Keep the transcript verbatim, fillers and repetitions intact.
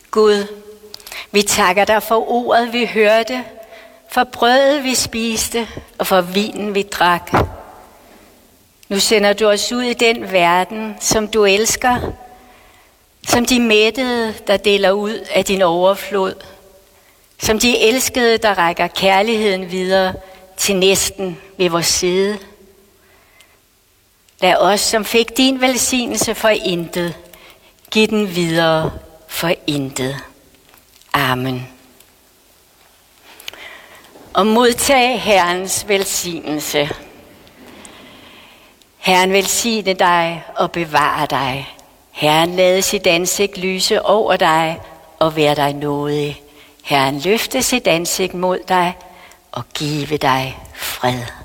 Gud, vi takker dig for ordet, vi hørte, for brødet, vi spiste, og for vinen, vi drak. Nu sender du os ud i den verden, som du elsker, som de mættede, der deler ud af din overflod, som de elskede, der rækker kærligheden videre til næsten ved vores side. Lad os, som fik din velsignelse for intet, give den videre for intet. Amen. Og modtag Herrens velsignelse. Herren velsigne dig og bevare dig. Herren lade sit ansigt lyse over dig og være dig nådig. Herren løfte sit ansigt mod dig og give dig fred.